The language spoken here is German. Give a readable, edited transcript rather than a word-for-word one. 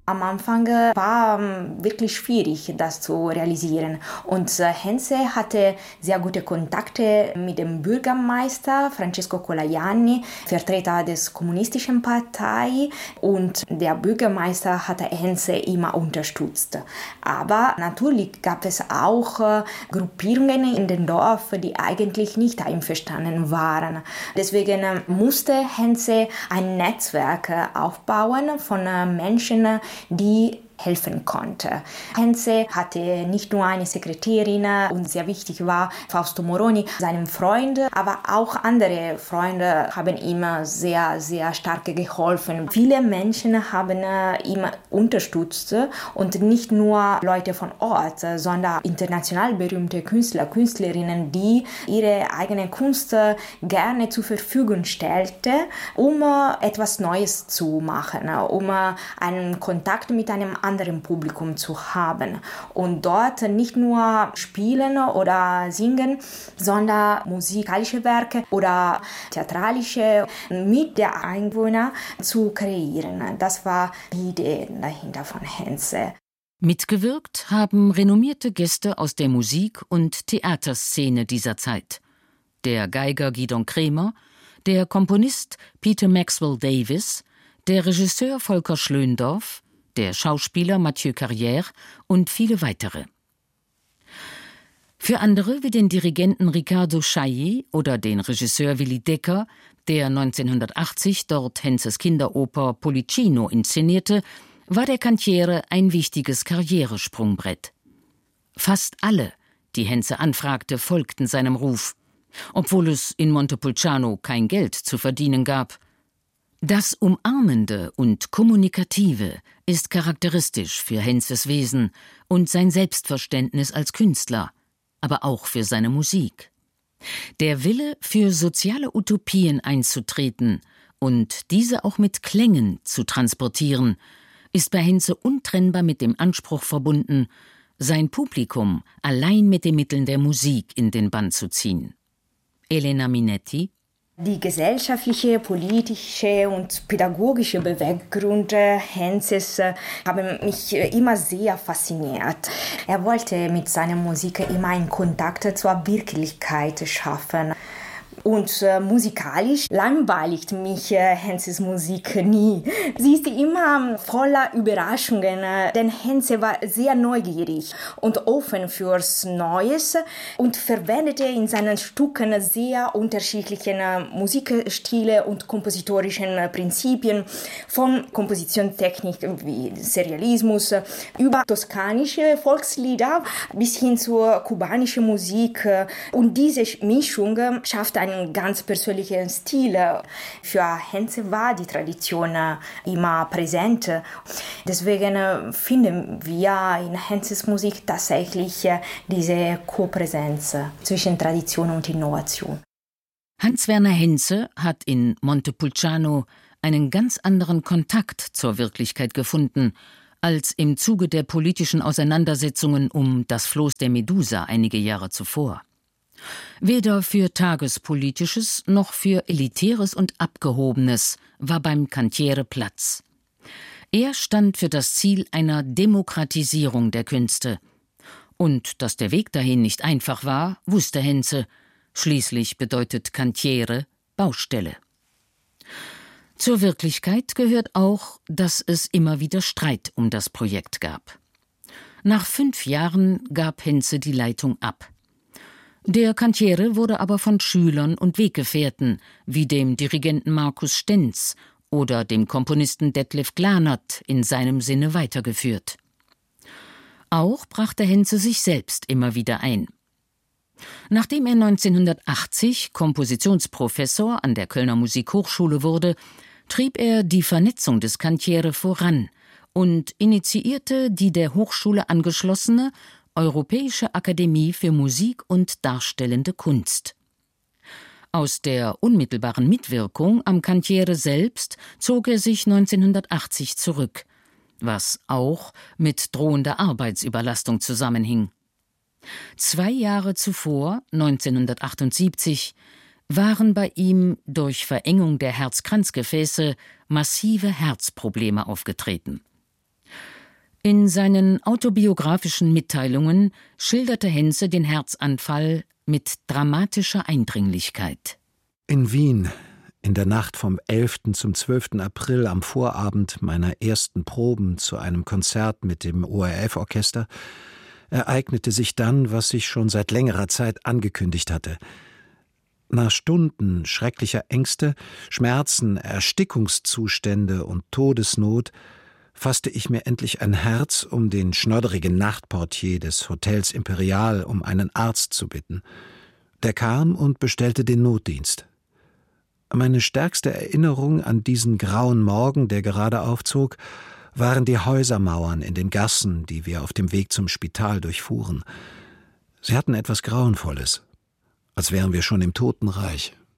Am Anfang war wirklich schwierig, das zu realisieren. Und Henze hatte sehr gute Kontakte mit dem Bürgermeister Francesco Colajanni, Vertreter des Kommunistischen Partei. Und der Bürgermeister hatte Henze immer unterstützt. Aber natürlich gab es auch Gruppierungen in dem Dorf, die eigentlich nicht einverstanden waren. Deswegen musste Henze ein Netzwerk aufbauen von Menschen, die helfen konnte. Henze hatte nicht nur eine Sekretärin und sehr wichtig war Fausto Moroni, seinem Freund, aber auch andere Freunde haben ihm sehr, sehr stark geholfen. Viele Menschen haben ihn unterstützt und nicht nur Leute von Ort, sondern international berühmte Künstler, Künstlerinnen, die ihre eigene Kunst gerne zur Verfügung stellte, um etwas Neues zu machen, um einen Kontakt mit einem anderen Publikum zu haben und dort nicht nur spielen oder singen, sondern musikalische Werke oder theatralische mit der Einwohner zu kreieren. Das war die Idee dahinter von Henze. Mitgewirkt haben renommierte Gäste aus der Musik- und Theaterszene dieser Zeit. Der Geiger Gidon Kremer, der Komponist Peter Maxwell Davies, der Regisseur Volker Schlöndorff, der Schauspieler Mathieu Carrière und viele weitere. Für andere wie den Dirigenten Riccardo Chailly oder den Regisseur Willy Decker, der 1980 dort Henzes Kinderoper Pollicino inszenierte, war der Cantiere ein wichtiges Karrieresprungbrett. Fast alle, die Henze anfragte, folgten seinem Ruf, obwohl es in Montepulciano kein Geld zu verdienen gab. Das Umarmende und Kommunikative ist charakteristisch für Henzes Wesen und sein Selbstverständnis als Künstler, aber auch für seine Musik. Der Wille, für soziale Utopien einzutreten und diese auch mit Klängen zu transportieren, ist bei Henze untrennbar mit dem Anspruch verbunden, sein Publikum allein mit den Mitteln der Musik in den Bann zu ziehen. Elena Minetti: Die gesellschaftliche, politische und pädagogische Beweggründe Henzes haben mich immer sehr fasziniert. Er wollte mit seiner Musik immer einen Kontakt zur Wirklichkeit schaffen. Und musikalisch langweiligt mich Henzes Musik nie. Sie ist immer voller Überraschungen, denn Henze war sehr neugierig und offen fürs Neues und verwendete in seinen Stücken sehr unterschiedliche Musikstile und kompositorischen Prinzipien, von Kompositionstechnik wie Serialismus über toskanische Volkslieder bis hin zur kubanischen Musik. Und diese Mischung schafft einen ganz persönlichen Stil. Für Henze war die Tradition immer präsent. Deswegen finden wir in Henzes Musik tatsächlich diese Kopräsenz zwischen Tradition und Innovation. Hans-Werner Henze hat in Montepulciano einen ganz anderen Kontakt zur Wirklichkeit gefunden, als im Zuge der politischen Auseinandersetzungen um das Floß der Medusa einige Jahre zuvor. Weder für Tagespolitisches noch für Elitäres und Abgehobenes war beim Cantiere Platz. Er stand für das Ziel einer Demokratisierung der Künste. Und dass der Weg dahin nicht einfach war, wusste Henze. Schließlich bedeutet Cantiere Baustelle. Zur Wirklichkeit gehört auch, dass es immer wieder Streit um das Projekt gab. Nach 5 Jahren gab Henze die Leitung ab. Der Cantiere wurde aber von Schülern und Weggefährten wie dem Dirigenten Markus Stenz oder dem Komponisten Detlef Glanert in seinem Sinne weitergeführt. Auch brachte Henze sich selbst immer wieder ein. Nachdem er 1980 Kompositionsprofessor an der Kölner Musikhochschule wurde, trieb er die Vernetzung des Cantiere voran und initiierte die der Hochschule angeschlossene Europäische Akademie für Musik und Darstellende Kunst. Aus der unmittelbaren Mitwirkung am Cantiere selbst zog er sich 1980 zurück, was auch mit drohender Arbeitsüberlastung zusammenhing. 2 Jahre zuvor, 1978, waren bei ihm durch Verengung der Herzkranzgefäße massive Herzprobleme aufgetreten. In seinen autobiografischen Mitteilungen schilderte Henze den Herzanfall mit dramatischer Eindringlichkeit. In Wien, in der Nacht vom 11. zum 12. April am Vorabend meiner ersten Proben zu einem Konzert mit dem ORF-Orchester, ereignete sich dann, was sich schon seit längerer Zeit angekündigt hatte. Nach Stunden schrecklicher Ängste, Schmerzen, Erstickungszustände und Todesnot fasste ich mir endlich ein Herz, um den schnodderigen Nachtportier des Hotels Imperial um einen Arzt zu bitten. Der kam und bestellte den Notdienst. Meine stärkste Erinnerung an diesen grauen Morgen, der gerade aufzog, waren die Häusermauern in den Gassen, die wir auf dem Weg zum Spital durchfuhren. Sie hatten etwas Grauenvolles, als wären wir schon im Totenreich.